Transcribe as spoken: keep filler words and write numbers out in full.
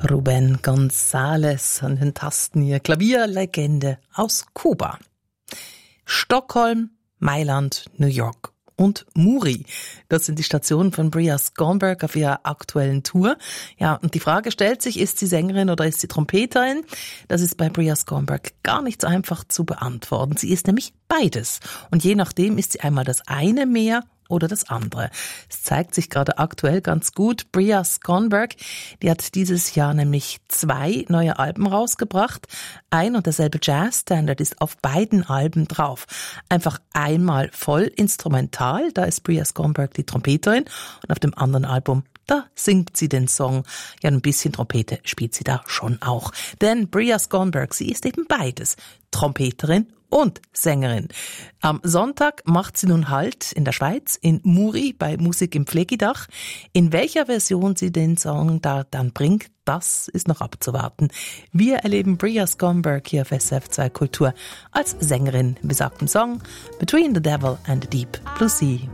Rubén González an den Tasten hier, Klavierlegende aus Kuba. Stockholm, Mailand, New York und Muri. Das sind die Stationen von Bria Skonberg auf ihrer aktuellen Tour. Ja, und die Frage stellt sich, ist sie Sängerin oder ist sie Trompeterin? Das ist bei Bria Skonberg gar nicht so einfach zu beantworten. Sie ist nämlich beides. Und je nachdem ist sie einmal das eine mehr oder das andere. Es zeigt sich gerade aktuell ganz gut. Bria Skonberg, die hat dieses Jahr nämlich zwei neue Alben rausgebracht. Ein und derselbe Jazzstandard ist auf beiden Alben drauf. Einfach einmal voll instrumental, da ist Bria Skonberg die Trompeterin, und auf dem anderen Album, da singt sie den Song. Ja, ein bisschen Trompete spielt sie da schon auch. Denn Bria Skonberg, sie ist eben beides. Trompeterin und Sängerin. Am Sonntag macht sie nun Halt in der Schweiz, in Muri, bei Musik im Pflegedach. In welcher Version sie den Song da dann bringt, das ist noch abzuwarten. Wir erleben Bria Skonberg hier auf S R F zwei Kultur als Sängerin im besagten Song Between the Devil and the Deep Blue Sea.